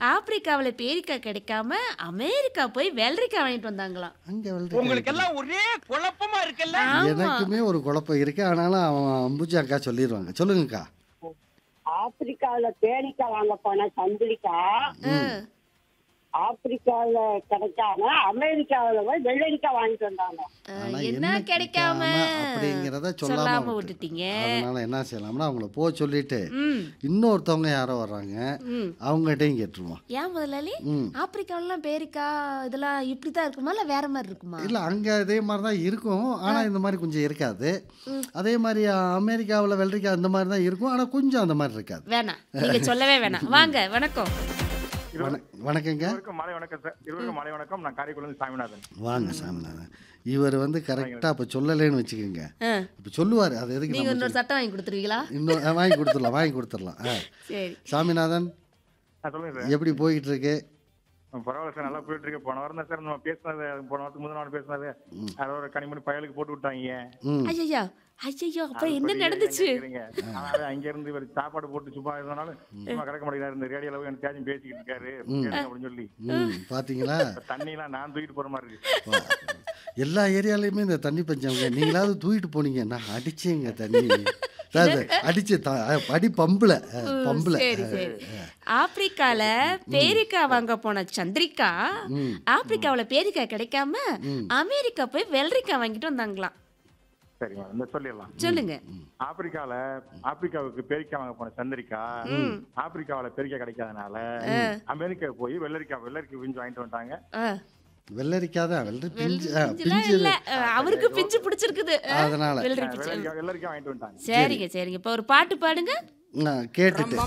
ஆப்பிரிக்காவுல பேரிக்காய் கிடைக்காம அமெரிக்கா போய் வெள்ளரிக்காய் வாங்கிட்டு வந்தாங்களாம். அங்க வெள்ளரிக்காய் உங்களுக்கு கிடைக்குது. எல்லாம் ஒரே குழப்பமா இருக்குல்ல? ஆமா. எனக்குமே ஒரு குழப்பம் இருக்கு. ஆனாலும் அவன் அம்புஜா அக்கா சொல்லிடுவாங்க. சொல்லுங்கக்கா. ஆப்பிரிக்காவில பேரிக்காய் வாங்க போன சந்திரிக்கா ம். ஆப்பிரிக்காவில கிடைக்காம அமெரிக்காவில போய் வெள்ளரிக்காய் வாங்கிட்டு வந்தாங்க. ஆனா என்ன கிடைக்காம அப்படிங்கிறத சொல்லாம சொல்லாம விட்டுட்டீங்க. அதனால என்ன செய்யலாம்னா அவங்கள போக சொல்லிட்டு ம். இன்னொருத்தவங்க யாரோ வர்றாங்க, ம். அவங்ககிட்டயும் கேட்டுருவோம். ஏன் முதலாளி ம். ஆப்பிரிக்காவிலாம் பேரிக்காய் இதெல்லாம் இப்படிதான் இருக்குமா இல்ல வேற மாதிரி இருக்குமா? இல்ல அங்க அதே மாதிரி தான் இருக்கும். ஆனா இந்த மாதிரி கொஞ்சம் இருக்காது. அதே மாதிரி அமெரிக்காவில் வெள்ளரிக்காய் அந்த மாதிரி தான் இருக்கும். ஆனா கொஞ்சம் அந்த மாதிரி இருக்காது. வேணாம், நீங்க சொல்லவே வேணாம். வாங்க, வணக்கம். வணக்கங்க. இருவருக்கும் மாலை வணக்கம் சார். இருவருக்கும் மாலை வணக்கம். நான் காரைக்குடியிலிருந்து சாமிநாதன். வாங்க சாமிநாதன். இவர் வந்து கரெக்டா இப்ப சொல்லலைன்னு வச்சுக்கோங்க. ஆ. இப்ப சொல்லுவாரு. அது எதுக்கு நீங்க நம்ம இன்னொரு சட்டம் வாங்கி கொடுத்துருவீங்களா? இன்னும் வாங்கி கொடுத்துடலாம். சரி. சாமிநாதன் சொல்லுங்க சார். எப்படி போயிட்டு இருக்கு? பரவாயில்ல சார், நல்லா போயிட்டு இருக்கு. போன வாரம் தான் சார் நம்ம பேசினது, போன வாரத்துக்கு முதல் நாள் பேசினது, அதை ஒரு கனிமணி பயலுக்கு போட்டு விட்டாங்க. ம். ஐயோ ஐயோ, அப்ப என்ன நடந்துச்சு? அங்க இருந்து இவர் சாப்பாடு போட்டு சும்மா இருந்தாலும் சும்மா கிடக்க மாட்டேங்கிறாரு. இந்த ரேடியோல எனக்கு தேஜம் பேசிக்கிட்டு இருக்காரு அப்படின்னு சொல்லி பாத்தீங்களா? தண்ணி எல்லாம் நான் தூக்கிட்டு போற மாதிரி இருக்கு. எல்லா ஏரியாலையுமே இந்த தண்ணி பஞ்சம்ங்க. நீங்களாவது தூக்கிட்டு போனீங்க. நான் அடிச்சேங்க தண்ணி. அடிச்சு அடி பம்புல. சரி சரி. ஆப்பிரிக்கால பேரிக்காய் வாங்க போன சந்திரிகா ஆப்பிரிக்காவுல பேரிக்காய் கிடைக்காம அமெரிக்கா போய் வெள்ளரிக்காய் வாங்கிட்டு வந்தாங்களாம். சரிங்க, இந்த சொல்லிடலாம். சொல்லுங்க. ஆப்பிரிக்காவுக்கு பேரிக்காய் வாங்க போன சந்திரிக்கா ஆப்பிரிக்காவில பேரிக்காய் கிடைக்காதனால அமெரிக்கா போய் வெள்ளரிக்காய் பிஞ்சு வாங்கிட்டு வந்துட்டாங்க. வெள்ளரிக்காய் தான். பிஞ்சுலாம் இல்ல, அவருக்கு பிஞ்சு பிடிச்சிருக்குது. அதனால வெள்ளரிக்காய் வாங்கிட்டு வந்துட்டாங்க. சரிங்க சரிங்க. இப்ப ஒரு பாட்டு பாடுங்க. கேட்டுட்டு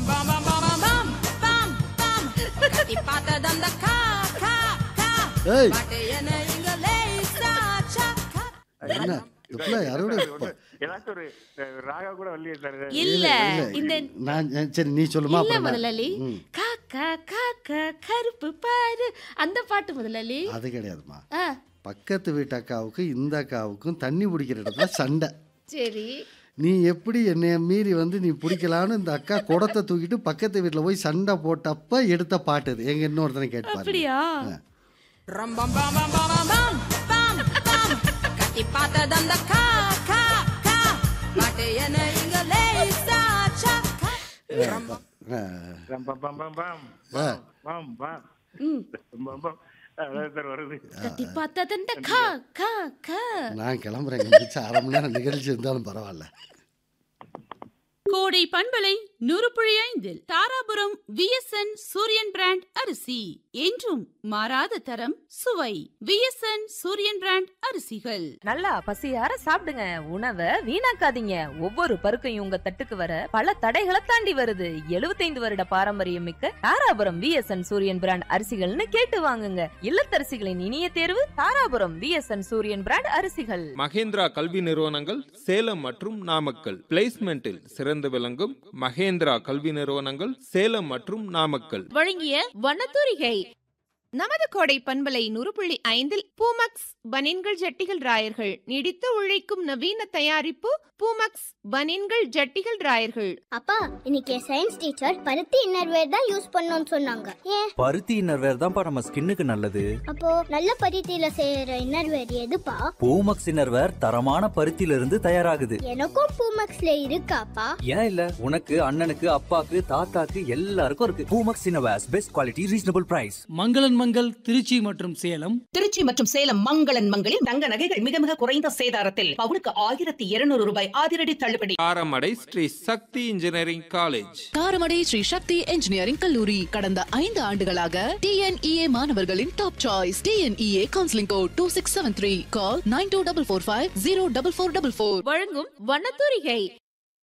ஏய் என்ன இப்ப யாரோட ஏதாச்சும் ஒரு ராகா கூட வரலையே சார்? இல்ல இந்த நான் சரி நீ சொல்லுமா. இல்ல முதலாளி, காக்கா காக்கா கருப்பு பாரு அந்த பாட்டு முதலாளி. அது கிடையாதுமா. ஆ, பக்கத்து வீட்டு அக்காவுக்கும் இந்த அக்காவுக்கும் தண்ணி பிடிக்கிற இடத்துல சண்டை. சரி. நீ எப்படி என்னைய மீறி வந்து நீ பிடிக்கலான்னு இந்த அக்கா குடத்தை தூக்கிட்டு பக்கத்து வீட்டில் போய் சண்டை போட்டப்ப எடுத்த பாட்டு இது. எங்க இன்னொருத்தனை கேட்பாரு. அப்படியா? நான் கிளம்புறேன். அரை மணி நேரம் நிகழ்ச்சி இருந்தாலும் பரவாயில்ல. கோடை பண்பலை 100.5 தாராபுரம் விஎஸ்என் சூரியன் பிராண்ட் அரிசி. என்றும் மாறாத தரம் சுவை. விஎஸ்என் சூரியன் பிராண்ட் அரிசிகள். நல்லா பசியார சாப்பிடுங்க. உணவை வீணாக்காதீங்க. ஒவ்வொரு பருக்கையும் உங்க தட்டுக்கு வர பல தடைகளை தாண்டி வருது. 75 வருட பாரம்பரியம் மிக்க தாராபுரம் விஎஸ்என் சூரியன் பிராண்ட் அரிசிகள்னு கேட்டு வாங்குங்க. இல்லத்தரசிகளின் இனிய தேர்வு தாராபுரம் விஎஸ்என் சூரியன் பிராண்ட் அரிசிகள். மகேந்திரா கல்வி நிறுவனங்கள் சேலம் மற்றும் நாமக்கல். பிளேஸ்மெண்டில் சிறந்து விளங்கும் மகேந்திரா கல்வி நிறுவனங்கள் சேலம் மற்றும் நாமக்கல் வழங்கிய வண்ணத்தூரிகை. நமது கோடை பண்பலை 100.5 பூமக்ஸ் பனின்கள் ஜட்டிகள் ராயர்கள். நீடித்து உழைக்கும் நவீன தயாரிப்பு பூமக்ஸ் பனின்கள் ஜட்டிகள் ராயர்கள். அப்பா இன்னைக்கு சயின்ஸ் டீச்சர் பருத்தி இன்னர்வேர் தான் யூஸ் பண்ணணும்னு சொன்னாங்க. ஏன்? பருத்தி இன்னர்வேர் தான்ப்பா நம்ம ஸ்கின்னுக்கு நல்லது. அப்போ நல்ல பருத்தியில செய்யற இன்னர்வேர் எதுப்பா? பூமக்ஸ் இன்னர்வேர் தரமான பருத்தியில இருந்து தயாராகுது. எனக்கும் பூமக்ஸ்ல இருக்காப்பா. ஏன் இல்ல, உனக்கு அண்ணனுக்கு அப்பாக்கு தாத்தாக்கு எல்லாருக்கும் இருக்கு. Poomex innerwear best quality reasonable price. மங்களன் மங்கள் திருச்சி மற்றும் சேலம். திருச்சி மற்றும் சேலம் மங்களன் மங்களில் தங்க நகைகள் மிக மிக குறைந்த சேதாரத்தில் பவுனுக்கு 1200 ரூபாய் அதிரடி தள்ளுபடி. காரமடை ஸ்ரீ சக்தி இன்ஜினியரிங் காலேஜ். காரமடை ஸ்ரீ சக்தி இன்ஜினியரிங் கல்லூரி கடந்த 5 ஆண்டுகளாக டிஎன்இஏ மாணவர்களின் top choice. TNEA counselling code 2673. கால் 9244504444. வழங்கும் வண்ணத்தூரிகை.